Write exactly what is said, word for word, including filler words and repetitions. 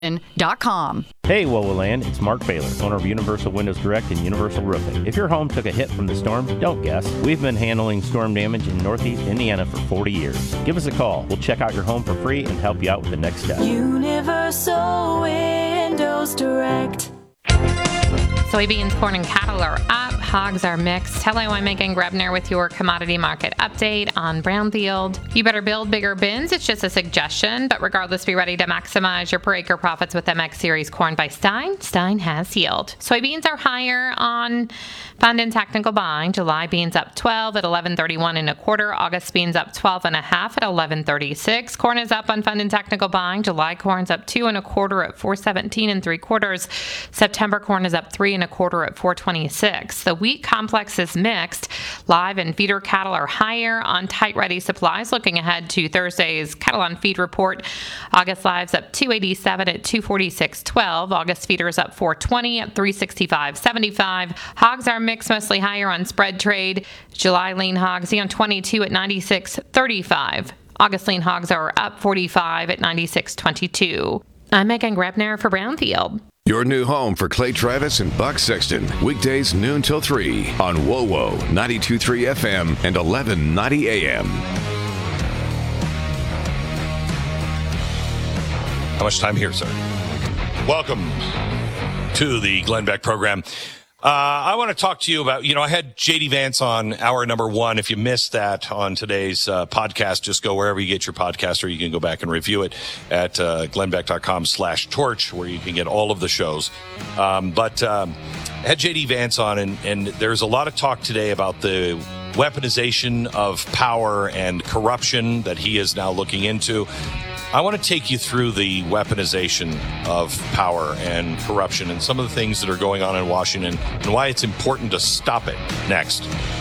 dot com. Hey, WOWO Land, it's Mark Baylor, owner of Universal Windows Direct and Universal Roofing. If your home took a hit from the storm, don't guess. We've been handling storm damage in Northeast Indiana for forty years. Give us a call. We'll check out your home for free and help you out with the next step. Universal Windows Direct. Soybeans, corn, and cattle are up. Hogs are mixed. Hello, I'm Megan Grebner with your commodity market update on Brownfield. You better build bigger bins. It's just a suggestion, but regardless, be ready to maximize your per acre profits with M X Series corn by Stein. Stein has yield. Soybeans are higher on fund and technical buying. July beans up twelve at eleven thirty-one and a quarter. August beans up twelve and a half at eleven thirty-six. Corn is up on fund and technical buying. July corn's up two and a quarter at four seventeen and three quarters. September corn is up three and a quarter at four twenty-six. The wheat complex is mixed. Live and feeder cattle are higher on tight ready supplies. Looking ahead to Thursday's cattle on feed report, August live's up two eighty-seven at two forty-six twelve. August feeders up four twenty at three sixty-five seventy-five. Hogs are mixed, mostly higher on spread trade. July lean hogs on twenty-two at ninety-six thirty-five. August lean hogs are up forty-five at ninety-six twenty-two. I'm Megan Grebner for Brownfield. Your new home for Clay Travis and Buck Sexton. Weekdays noon till three on WOWO ninety-two point three F M and eleven ninety A M. How much time here, sir? Welcome to the Glenn Beck program. Uh, I want to talk to you about, you know, I had J D Vance on hour number one. If you missed that on today's uh, podcast, just go wherever you get your podcast, or you can go back and review it at uh, glennbeck.com slash torch, where you can get all of the shows. Um, but um, I had J D Vance on, and, and there's a lot of talk today about the weaponization of power and corruption that he is now looking into. I want to take you through the weaponization of power and corruption and some of the things that are going on in Washington and why it's important to stop it next.